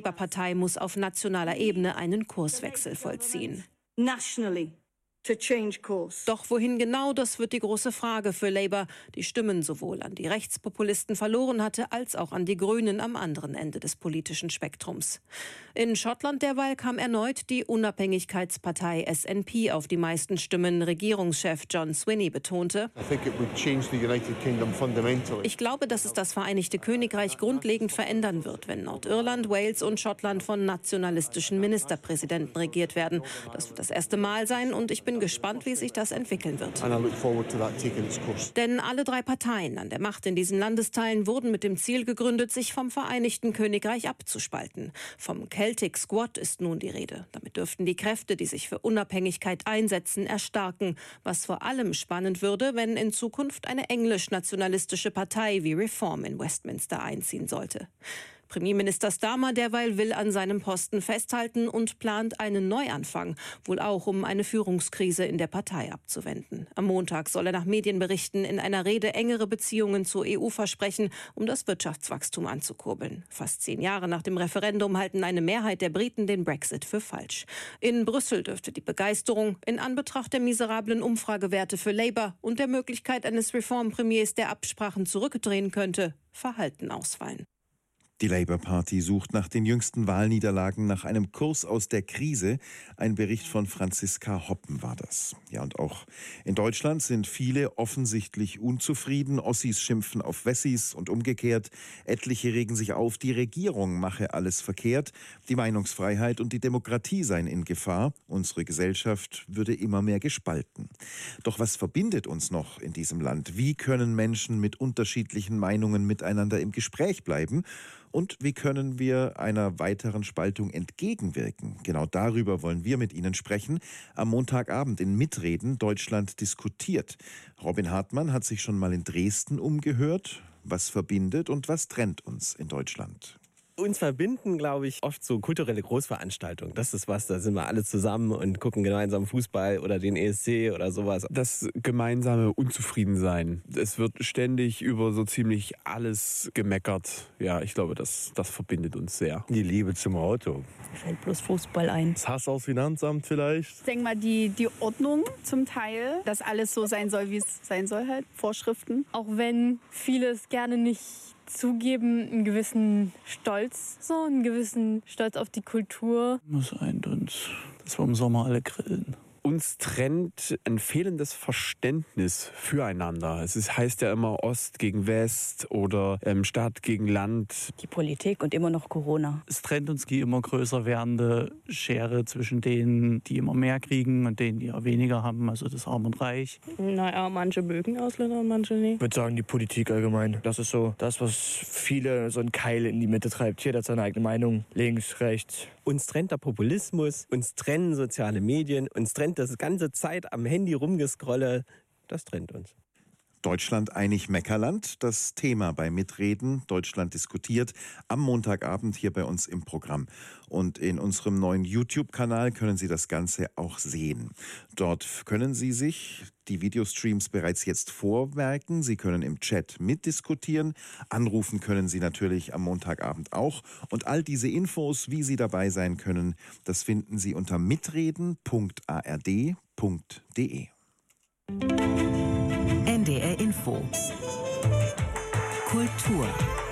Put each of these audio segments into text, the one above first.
Labour-Partei muss auf nationaler Ebene einen Kurswechsel vollziehen. Doch wohin genau, das wird die große Frage für Labour, die Stimmen sowohl an die Rechtspopulisten verloren hatte, als auch an die Grünen am anderen Ende des politischen Spektrums. In Schottland derweil kam erneut die Unabhängigkeitspartei SNP auf die meisten Stimmen. Regierungschef John Swinney betonte: Ich glaube, dass es das Vereinigte Königreich grundlegend verändern wird, wenn Nordirland, Wales und Schottland von nationalistischen Ministerpräsidenten regiert werden. Das wird das erste Mal sein und ich bin gespannt, wie sich das entwickeln wird. Denn alle drei Parteien an der Macht in diesen Landesteilen wurden mit dem Ziel gegründet, sich vom Vereinigten Königreich abzuspalten. Vom Celtic Squad ist nun die Rede. Damit dürften die Kräfte, die sich für Unabhängigkeit einsetzen, erstarken. Was vor allem spannend würde, wenn in Zukunft eine englisch-nationalistische Partei wie Reform in Westminster einziehen sollte. Premierminister Starmer derweil will an seinem Posten festhalten und plant einen Neuanfang, wohl auch um eine Führungskrise in der Partei abzuwenden. Am Montag soll er nach Medienberichten in einer Rede engere Beziehungen zur EU versprechen, um das Wirtschaftswachstum anzukurbeln. Fast 10 Jahre nach dem Referendum halten eine Mehrheit der Briten den Brexit für falsch. In Brüssel dürfte die Begeisterung in Anbetracht der miserablen Umfragewerte für Labour und der Möglichkeit eines Reformpremiers, der Absprachen zurückdrehen könnte, verhalten ausfallen. Die Labour Party sucht nach den jüngsten Wahlniederlagen nach einem Kurs aus der Krise. Ein Bericht von Franziska Hoppen war das. Ja, und auch in Deutschland sind viele offensichtlich unzufrieden. Ossis schimpfen auf Wessis und umgekehrt. Etliche regen sich auf, die Regierung mache alles verkehrt. Die Meinungsfreiheit und die Demokratie seien in Gefahr. Unsere Gesellschaft würde immer mehr gespalten. Doch was verbindet uns noch in diesem Land? Wie können Menschen mit unterschiedlichen Meinungen miteinander im Gespräch bleiben? Und wie können wir einer weiteren Spaltung entgegenwirken? Genau darüber wollen wir mit Ihnen sprechen. Am Montagabend in Mitreden Deutschland diskutiert. Robin Hartmann hat sich schon mal in Dresden umgehört. Was verbindet und was trennt uns in Deutschland? Uns verbinden, glaube ich, oft so kulturelle Großveranstaltungen. Das ist was, da sind wir alle zusammen und gucken gemeinsam Fußball oder den ESC oder sowas. Das gemeinsame Unzufriedensein. Es wird ständig über so ziemlich alles gemeckert. Ja, ich glaube, das verbindet uns sehr. Die Liebe zum Auto. Mir fällt bloß Fußball ein. Das Hass aufs Finanzamt vielleicht. Ich denke mal, die Ordnung zum Teil, dass alles so sein soll, wie es sein soll halt. Vorschriften. Auch wenn viele es gerne nicht zugeben, einen gewissen Stolz auf die Kultur. Muss eindeutig, dass wir im Sommer alle grillen. Uns trennt ein fehlendes Verständnis füreinander. Es heißt ja immer Ost gegen West oder Stadt gegen Land. Die Politik und immer noch Corona. Es trennt uns die immer größer werdende Schere zwischen denen, die immer mehr kriegen und denen, die ja weniger haben, also das Arm und Reich. Naja, manche mögen Ausländer und manche nicht. Ich würde sagen, die Politik allgemein. Das ist so das, was viele so einen Keil in die Mitte treibt. Jeder hat seine eigene Meinung. Links, rechts. Uns trennt der Populismus, uns trennen soziale Medien, uns trennt das ganze Zeit am Handy rumgescrolle. Das trennt uns. Deutschland einig Meckerland, das Thema bei Mitreden. Deutschland diskutiert am Montagabend hier bei uns im Programm. Und in unserem neuen YouTube-Kanal können Sie das Ganze auch sehen. Dort können Sie sich die Videostreams bereits jetzt vormerken. Sie können im Chat mitdiskutieren. Anrufen können Sie natürlich am Montagabend auch. Und all diese Infos, wie Sie dabei sein können, das finden Sie unter mitreden.ard.de. NDR Info. Kultur.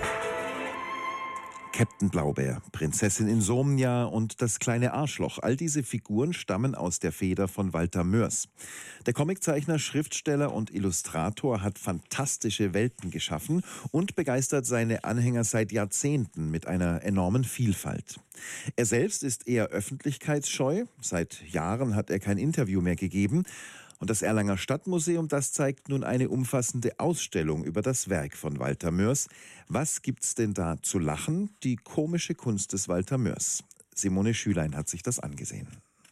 Captain Blaubeer, Prinzessin Insomnia und das kleine Arschloch. All diese Figuren stammen aus der Feder von Walter Moers. Der Comiczeichner, Schriftsteller und Illustrator hat fantastische Welten geschaffen und begeistert seine Anhänger seit Jahrzehnten mit einer enormen Vielfalt. Er selbst ist eher öffentlichkeitsscheu. Seit Jahren hat er kein Interview mehr gegeben. Und das Erlanger Stadtmuseum, das zeigt nun eine umfassende Ausstellung über das Werk von Walter Moers. Was gibt's denn da zu lachen? Die komische Kunst des Walter Moers. Simone Schülein hat sich das angesehen.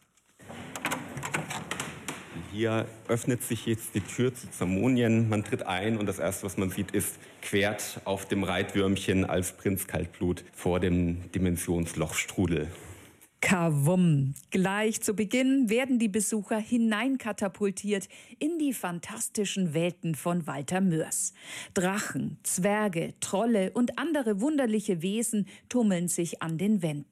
Hier öffnet sich jetzt die Tür zu Zamonien. Man tritt ein und das Erste, was man sieht, ist Quert auf dem Reitwürmchen als Prinz Kaltblut vor dem Dimensionslochstrudel. Kavum. Gleich zu Beginn werden die Besucher hineinkatapultiert in die fantastischen Welten von Walter Moers. Drachen, Zwerge, Trolle und andere wunderliche Wesen tummeln sich an den Wänden.